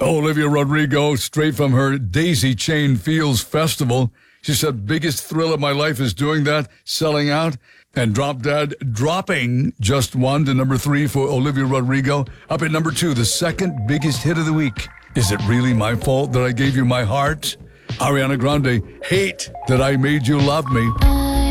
Olivia Rodrigo, straight from her Daisy Chain Fields Festival. She said, biggest thrill of my life is doing that, selling out. And Drop Dead dropping just one to number 3 for Olivia Rodrigo. Up at number 2, the second biggest hit of the week. Is it really my fault that I gave you my heart? Ariana Grande, Hate That I Made You Love Me.